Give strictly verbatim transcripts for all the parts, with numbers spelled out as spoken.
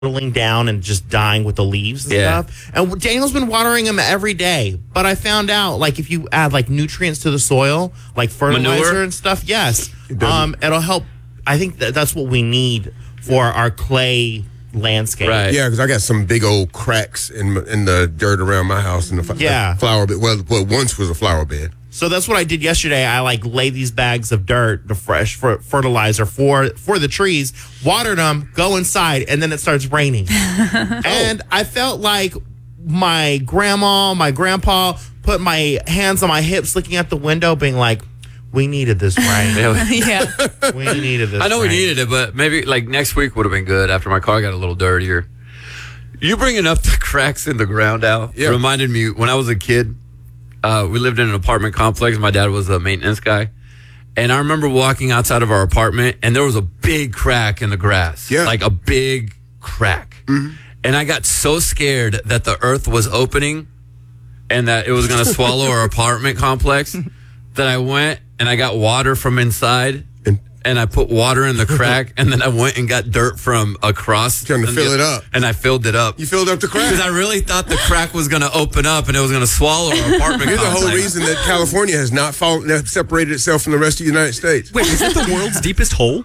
whittling down and just dying with the leaves and Yeah. stuff. And Daniel's been watering them every day. But I found out, like, if you add, like, nutrients to the soil, like fertilizer Manure? and stuff, yes, um, it'll help. I think that that's what we need for our clay landscape. Right. Yeah, because I got some big old cracks in in the dirt around my house in the, f- Yeah. the flower bed. Well, what once was a flower bed. So that's what I did yesterday. I like laid these bags of dirt, the fresh fer- fertilizer for for the trees, watered them, go inside, and then it starts raining. And I felt like my grandma, my grandpa put my hands on my hips, looking at the window, being like, "We needed this rain. Yeah. Yeah. We needed this." I know we rain." needed it, but maybe like next week would have been good after my car got a little dirtier. You bringing up the cracks in the ground, Al, Yeah. reminded me when I was a kid. Uh, we lived in an apartment complex. My dad was a maintenance guy. And I remember walking outside of our apartment, and there was a big crack in the grass. Yeah. Like a big crack. And I got so scared that the earth was opening and that it was going to swallow our apartment complex that I went and I got water from inside. And- And I put water in the crack, and then I went and got dirt from across. Trying to and fill the- it up. And I filled it up. You filled up the crack. Because I really thought the crack was going to open up and it was going to swallow our apartment You're the complex. whole reason that California has not fall, not separated itself from the rest of the United States. Wait, is it the world's deepest hole?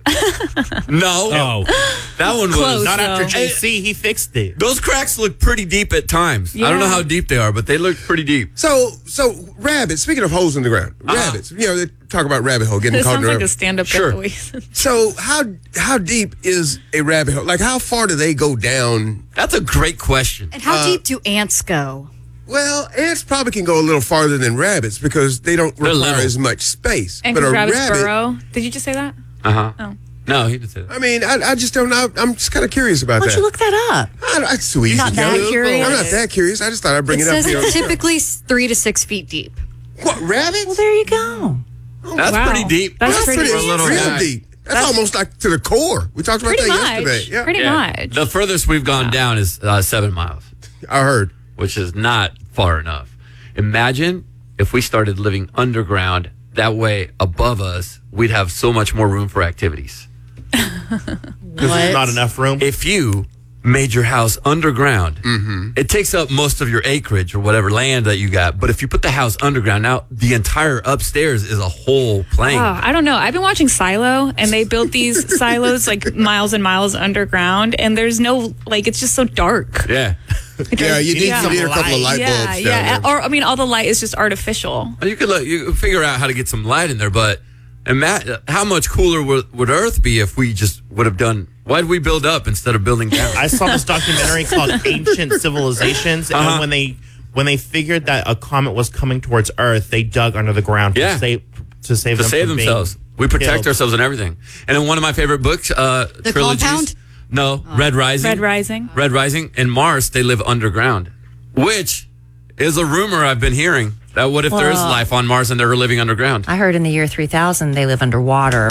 No. Oh. That one was Close. Not after No. J C, he fixed it. Those cracks look pretty deep at times. I don't know Yeah. how deep they are, but they look pretty deep. So, so rabbits. Speaking of holes in the ground, Uh-huh. rabbits. You know, they talk about rabbit hole getting This caught sounds in the like a rabbit. stand-up Sure. voice. So, how how deep is a rabbit hole? Like, how far do they go down? That's a great question. And how deep do ants go? Well, ants probably can go a little farther than rabbits because they don't They're require little. as much space. And but a rabbits rabbit, burrow. Did you just say that? Uh huh. Oh. No, he didn't say that. I mean, I, I just don't know. I'm just kind of curious about Why that. don't you look that up? I, that's too easy. not that Kelly. curious? I'm not that curious. I just thought I'd bring It it, up says here. it's typically s- three to six feet deep. What, rabbits? Well, there you go. That's Wow. pretty deep. That's That's pretty pretty for a little real guy. deep. That's, almost like to the core. We talked about Pretty that much. yesterday. Yeah, Pretty much. The furthest we've gone down is uh, seven miles, I heard. which is not far enough. Imagine if we started living underground. That way, above us, we'd have so much more room for activities. Because there's not enough room. If you made your house underground, it takes up most of your acreage or whatever land that you got. But if you put the house underground, now the entire upstairs is a whole plane. Oh, I don't know. I've been watching Silo, and they built these silos like miles and miles underground, and there's no like it's just so dark. Yeah. Yeah, you need, Yeah. you need a couple of light yeah, bulbs yeah. down there. Or I mean, all the light is just artificial. You could look, you could figure out how to get some light in there, but ima- how much cooler would, would Earth be if we just would have done? Why'd we build up instead of building down? I saw this documentary called Ancient Civilizations, Uh-huh. and when they when they figured that a comet was coming towards Earth, they dug under the ground Yeah. to save to save to them save from themselves. being We protect killed. ourselves in everything. And in one of my favorite books, uh, The trilogies. Compound? No, Red Rising. Red Rising. Red Rising. In Mars, they live underground, which is a rumor I've been hearing. That what if there is Well- life on Mars and they're living underground? I heard in the year three thousand they live underwater.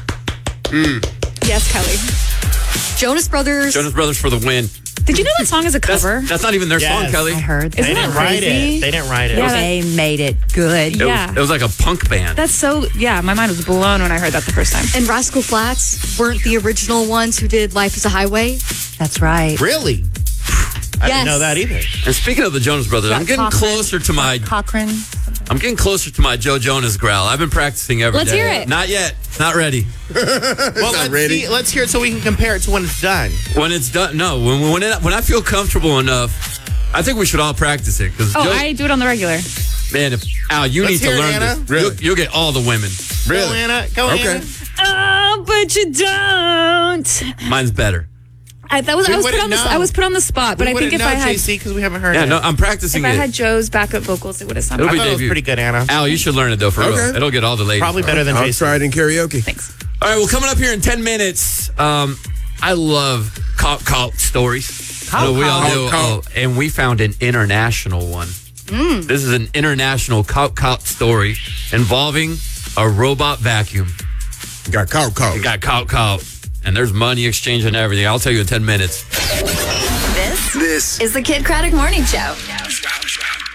Yes, Kelly. Jonas Brothers. Jonas Brothers for the win. Did you know that song is a That's, cover? that's not even their Yes. song, Kelly. I heard. They Isn't didn't that write crazy? it. They didn't write it. Yeah. They made it good. It, Yeah. was, it was like a punk band. That's so. Yeah, my mind was blown when I heard that the first time. And Rascal Flatts weren't the original ones who did Life is a Highway. That's right. Really? I Yes. didn't know that either. And speaking of the Jonas Brothers, I'm getting Cochran. closer to my Cochran. I'm getting closer to my Joe Jonas growl. I've been practicing every day. Let's hear it. Not yet. Not ready. Well, let's, ready. see, let's hear it so we can compare it to when it's done. When it's done, no. When when, it, when I feel comfortable enough, I think we should all practice it. Because Oh, I do it on the regular. man, if Al, you Let's need to hear it, learn Anna. this. Really? You'll, you'll get all the women. Go, Really? Anna. Go, Okay. Anna. Oh, but you don't. Mine's better. I, that was We I was put wouldn't on the know. I was put on the spot, but We I think wouldn't if know, I had J C, because we haven't heard Yeah, it. no, I'm practicing if I it. had Joe's backup vocals, it would have sounded. It'll I be thought it was debut. pretty good, Anna. Al, you should learn it though for Okay. real. It'll get all the ladies. Probably better than I'll J C. try it in karaoke. Thanks. All right, well, coming up here in ten minutes, um, I love cop cop stories. I know we all do. Cop, Oh, and we found an international one. This is an international cop cop story involving a robot vacuum. Got caught, caught. It got cop cop, and there's money exchange and everything. I'll tell you in ten minutes. This This is the Kid Craddock Morning Show.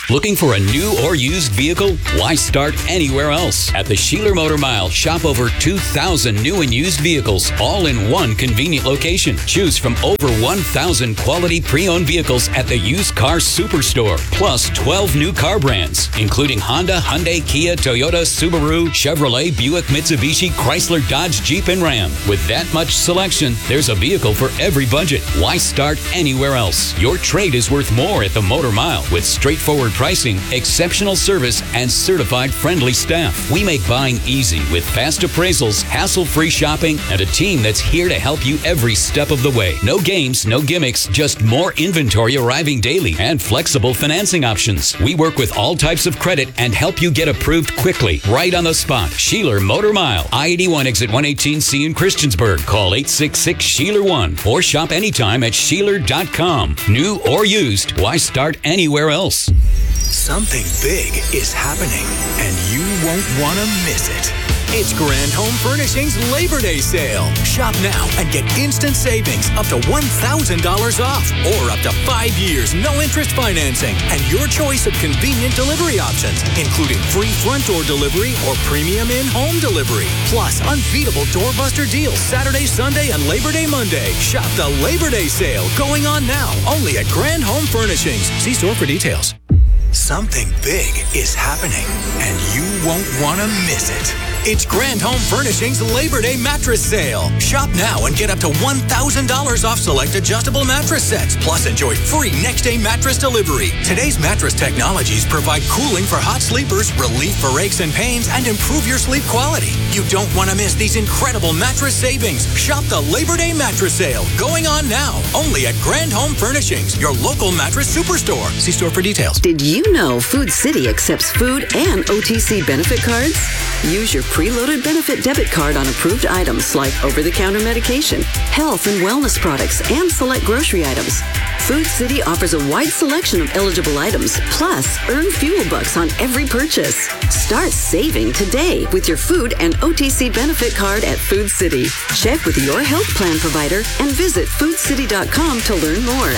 Looking for a new or used vehicle? Why start anywhere else? At the Sheeler Motor Mile, shop over two thousand new and used vehicles, all in one convenient location. Choose from over one thousand quality pre-owned vehicles at the Used Car Superstore, plus twelve new car brands, including Honda, Hyundai, Kia, Toyota, Subaru, Chevrolet, Buick, Mitsubishi, Chrysler, Dodge, Jeep, and Ram. With that much selection, there's a vehicle for every budget. Why start anywhere else? Your trade is worth more at the Motor Mile with straightforward pricing, exceptional service, and certified friendly staff. We make buying easy with fast appraisals, hassle-free shopping, and a team that's here to help you every step of the way. No games, no gimmicks, just more inventory arriving daily and flexible financing options. We work with all types of credit and help you get approved quickly, right on the spot. Sheeler Motor Mile, I eighty-one exit one eighteen C in Christiansburg. Call eight six six, S H E E L E R one or shop anytime at sheeler dot com. New or used, why start anywhere else? Something big is happening, and you won't want to miss it. It's Grand Home Furnishings Labor Day Sale. Shop now and get instant savings up to one thousand dollars off or up to five years no-interest financing and your choice of convenient delivery options, including free front door delivery or premium in-home delivery. Plus, unbeatable doorbuster deals Saturday, Sunday, and Labor Day Monday. Shop the Labor Day Sale going on now only at Grand Home Furnishings. See store for details. Something big is happening, and you won't want to miss it. It's Grand Home Furnishings Labor Day Mattress Sale. Shop now and get up to one thousand dollars off select adjustable mattress sets. Plus, enjoy free next-day mattress delivery. Today's mattress technologies provide cooling for hot sleepers, relief for aches and pains, and improve your sleep quality. You don't want to miss these incredible mattress savings. Shop the Labor Day Mattress Sale going on now only at Grand Home Furnishings, your local mattress superstore. See store for details. Did you know Food City accepts food and O T C benefit cards? Use your preloaded benefit debit card on approved items like over-the-counter medication, health and wellness products, and select grocery items. Food City offers a wide selection of eligible items, plus earn fuel bucks on every purchase. Start saving today with your food and O T C benefit card at Food City. Check with your health plan provider and visit food city dot com to learn more.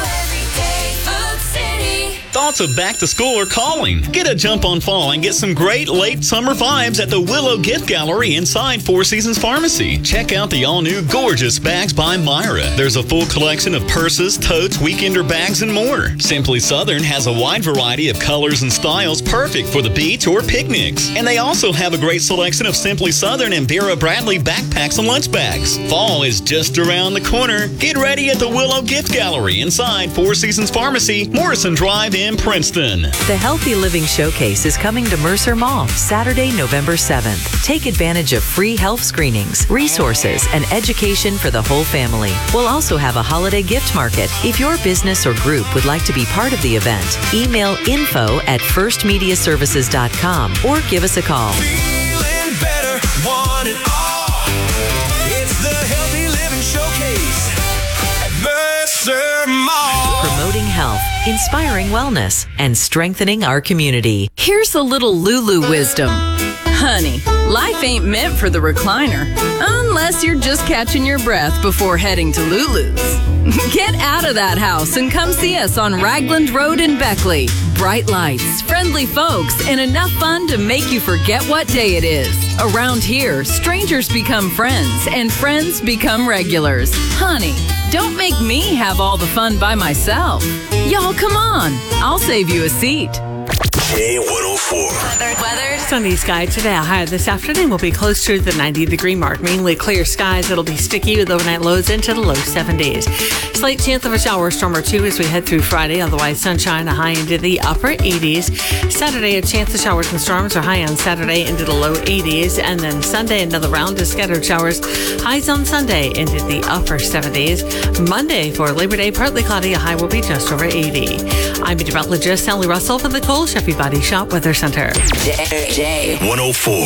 Thoughts of back to school are calling. Get a jump on fall and get some great late summer vibes at the Willow Gift Gallery inside Four Seasons Pharmacy. Check out the all-new Gorgeous Bags by Myra. There's a full collection of purses, totes, weekender bags, and more. Simply Southern has a wide variety of colors and styles perfect for the beach or picnics. And they also have a great selection of Simply Southern and Vera Bradley backpacks and lunch bags. Fall is just around the corner. Get ready at the Willow Gift Gallery inside Four Seasons Pharmacy, Morrison Drive in Princeton. The Healthy Living Showcase is coming to Mercer Mall Saturday, November seventh. Take advantage of free health screenings, resources, and education for the whole family. We'll also have a holiday gift market. If your business or group would like to be part of the event, email info at first media services dot com or give us a call. Feeling better, want it all. It's the Healthy Living Showcase at Mercer Mall. Promoting health, inspiring wellness, and strengthening our community. Here's a little Lulu wisdom. Honey, life ain't meant for the recliner, unless you're just catching your breath before heading to Lulu's. Get out of that house and come see us on Ragland Road in Beckley. Bright lights, friendly folks, and enough fun to make you forget what day it is. Around here, strangers become friends, and friends become regulars. Honey, don't make me have all the fun by myself. Y'all, come on. I'll save you a seat. K one oh four. Weather. Weather. Sunny sky today. A high this afternoon will be close to the ninety degree mark. Mainly clear skies. It'll be sticky with overnight lows into the low seventies. Slight chance of a shower storm or two as we head through Friday. Otherwise, sunshine, a high into the upper eighties. Saturday, a chance of showers and storms are high on Saturday into the low eighties. And then Sunday, another round of scattered showers. Highs on Sunday into the upper seventies. Monday for Labor Day, partly cloudy. A high will be just over eighty. I'm meteorologist Sally Russell for the Cole Sheffy Body Shop Weather Center. J one oh four.